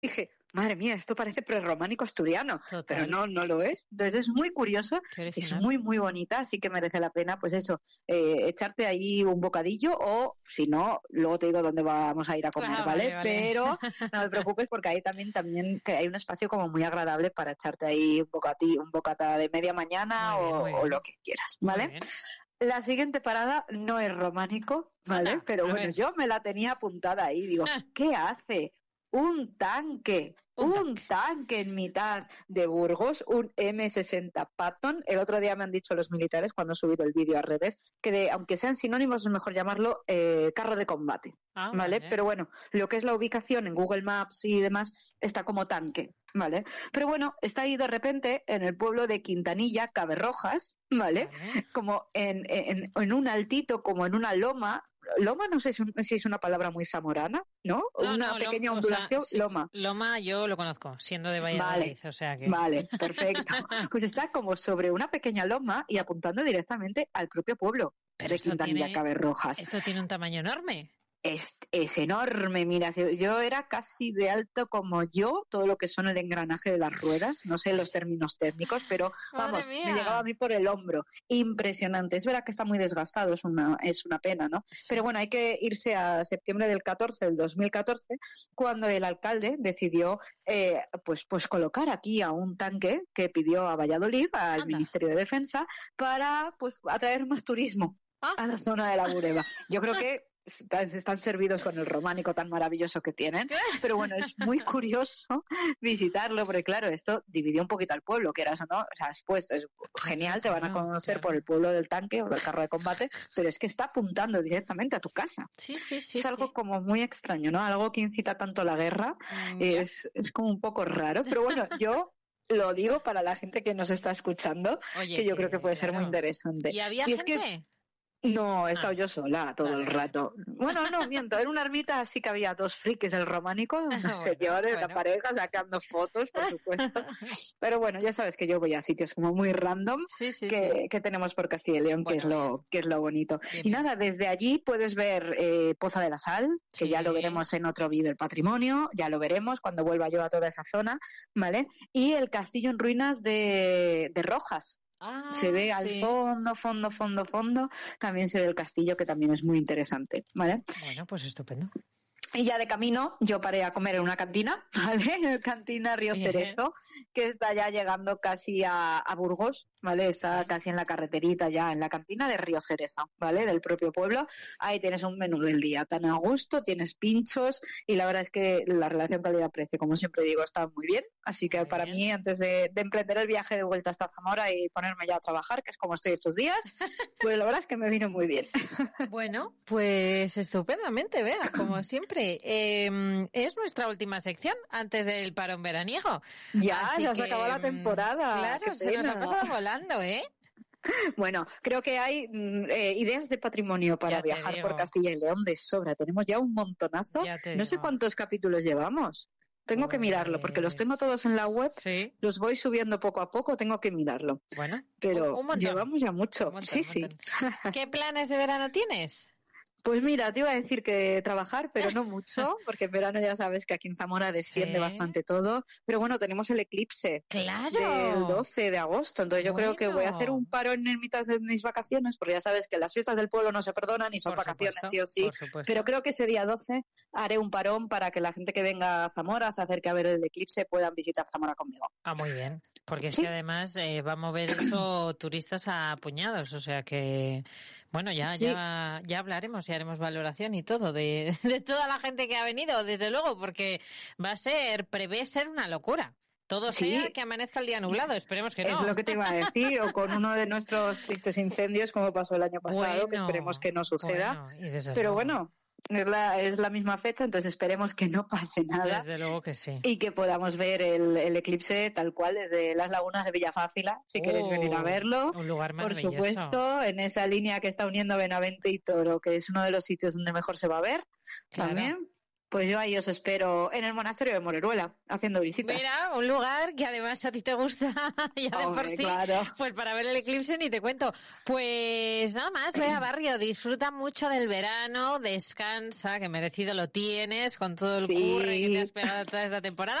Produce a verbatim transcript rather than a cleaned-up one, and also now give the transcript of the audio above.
dije, madre mía, esto parece prerrománico asturiano, Total. pero no, no lo es. Entonces es muy curioso, es muy, muy bonita, así que merece la pena, pues eso, eh, echarte ahí un bocadillo o, si no, luego te digo dónde vamos a ir a comer, Ah, ¿vale? vale, vale. Pero no te preocupes porque ahí también, también que hay un espacio como muy agradable para echarte ahí un bocati, un bocata de media mañana Muy bien, o, muy o bien. lo que quieras, Muy ¿vale? bien. La siguiente parada no es románico, ¿vale? Anda, Pero a bueno, ver. yo me la tenía apuntada ahí, digo, ¿qué hace? Un tanque, Un un tanque. tanque en mitad de Burgos, un eme sesenta Patton. El otro día me han dicho los militares, cuando he subido el vídeo a redes, que de, aunque sean sinónimos, es mejor llamarlo eh, carro de combate, Ah, ¿vale? vale. Pero bueno, lo que es la ubicación en Google Maps y demás está como tanque, ¿vale? Pero bueno, está ahí de repente en el pueblo de Quintanilla, Caberrojas, ¿vale? Vale. Como en, en, en un altito, como en una loma. Loma no sé si es una palabra muy zamorana, ¿no? No, Una no, lo- pequeña o ondulación, sea, sí, loma. Loma yo lo conozco, siendo de Valladolid, Vale, o sea que... vale, perfecto. Pues está como sobre una pequeña loma y apuntando directamente al propio pueblo Pero de esto Quintanilla, tiene, Caberrojas. esto tiene un tamaño enorme. Es, es enorme, mira, yo era casi de alto como yo, todo lo que son el engranaje de las ruedas, no sé los términos técnicos, pero Madre vamos, mía. me llegaba a mí por el hombro, impresionante. Es verdad que está muy desgastado, es una, es una pena, ¿no? Sí. Pero bueno, hay que irse a septiembre del catorce, del dos mil catorce, cuando el alcalde decidió eh, pues, pues colocar aquí a un tanque que pidió a Valladolid, al Anda. Ministerio de Defensa, para pues atraer más turismo Ah. a la zona de la Bureba. Yo creo que están, están servidos con el románico tan maravilloso que tienen, pero bueno, es muy curioso visitarlo, porque claro, esto dividió un poquito al pueblo, que eras o no, o sea, has puesto, es genial, te van a claro, conocer claro. por el pueblo del tanque o del carro de combate, pero es que está apuntando directamente a tu casa. Sí, sí, sí. Es algo sí. como muy extraño, ¿no? Algo que incita tanto a la guerra, Mm, es, es como un poco raro, pero bueno, yo lo digo para la gente que nos está escuchando, Oye, que yo creo que puede ser claro. muy interesante. ¿Y había Y es gente? que no, he estado Ah, yo sola todo vale, el rato. Bueno, no, miento, en una ermita sí que había dos frikis del románico, unos Bueno, señores, bueno. la pareja sacando fotos, por supuesto. Pero bueno, ya sabes que yo voy a sitios como muy random Sí, sí, que, sí. que tenemos por Castilla y León, que, es Bueno, lo, bien. que es lo bonito. Bien, Y bien. nada, desde allí puedes ver eh, Poza de la Sal, que Sí. ya lo veremos en otro Vive el Patrimonio, ya lo veremos cuando vuelva yo a toda esa zona, ¿vale? Y el castillo en ruinas de, de Rojas. Ah, Se ve al sí. fondo, fondo, fondo, fondo. También se ve el castillo, que también es muy interesante, ¿vale? Bueno, pues estupendo. Y ya de camino, yo paré a comer en una cantina, ¿vale? En el Cantina Río Bien. Cerezo, que está ya llegando casi a, a Burgos, ¿vale? Está Sí. casi en la carreterita ya, en la cantina de Río Cerezo, ¿vale? Del propio pueblo. Ahí tienes un menú del día tan a gusto, tienes pinchos y la verdad es que la relación calidad-precio, como siempre digo, está muy bien. Así que Muy para bien. mí, antes de, de emprender el viaje de vuelta hasta Zamora y ponerme ya a trabajar, que es como estoy estos días, pues la verdad es que me vino muy bien. Bueno, pues estupendamente, vea, como siempre. Eh, es nuestra última sección antes del parón veraniego. Ya, Así ya se que, acabó la mm, temporada. Claro, Qué se nos ha pena. pasado volando, ¿eh? Bueno, creo que hay mm, eh, ideas de patrimonio para Ya te viajar por digo. Castilla y León de sobra. Tenemos ya un montonazo. Ya te No sé digo. cuántos capítulos llevamos. Tengo que mirarlo porque los tengo todos en la web. Sí. Los voy subiendo poco a poco. Tengo que mirarlo. Bueno, Pero un, un montón. llevamos ya mucho. Un montón, sí, un sí. montón. ¿Qué planes de verano tienes? Pues mira, te iba a decir que trabajar, pero no mucho, porque en verano ya sabes que aquí en Zamora desciende Sí. bastante todo. Pero bueno, tenemos el eclipse ¡Claro! del doce de agosto, entonces yo creo que voy a hacer un parón en mitad de mis vacaciones, porque ya sabes que las fiestas del pueblo no se perdonan y son Por vacaciones supuesto, sí o sí. por supuesto. Pero creo que ese día doce haré un parón para que la gente que venga a Zamora, se acerque a ver el eclipse, puedan visitar Zamora conmigo. Ah, muy bien. Porque es Sí. que además eh, va a mover eso turistas a puñados, o sea que, bueno, ya Sí. ya ya hablaremos y haremos valoración y todo de, de toda la gente que ha venido, desde luego, porque va a ser, prevé ser una locura. Todo Sí. sea que amanezca el día nublado, esperemos que no. Es lo que te iba a decir, o con uno de nuestros tristes incendios como pasó el año pasado, Bueno, que esperemos que no suceda. bueno, y desde Pero luego. bueno, es la, es la misma fecha, entonces esperemos que no pase nada. Desde luego que sí. Y que podamos ver el, el eclipse tal cual desde las lagunas de Villafácila, si Oh, queréis venir a verlo. Un lugar Por maravilloso. supuesto, en esa línea que está uniendo Benavente y Toro, que es uno de los sitios donde mejor se va a ver Claro. también. Pues yo ahí os espero en el monasterio de Moreruela, haciendo visitas. Mira, un lugar que además a ti te gusta ya de Hombre, por sí, claro. pues para ver el eclipse ni te cuento. Pues nada más, ve a Barrio, disfruta mucho del verano, descansa, que merecido lo tienes con todo el Sí. curry que te has pegado toda esta temporada.